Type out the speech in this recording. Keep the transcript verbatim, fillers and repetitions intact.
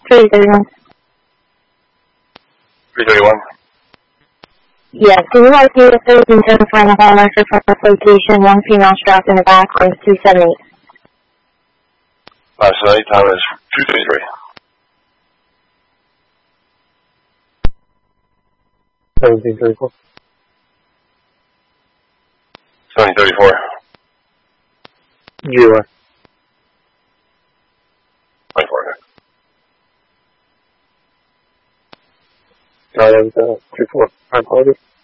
three thirty-one. three thirty-one? Yes, can you mark me the thirteen ten final call marker for this location, one female strapped in the back, on two seventy-eight. five seventy, time is two thirty-three. seventeen thirty-four. seventeen thirty-four. Zero. twenty-four. No, that was uh, three four. I apologize.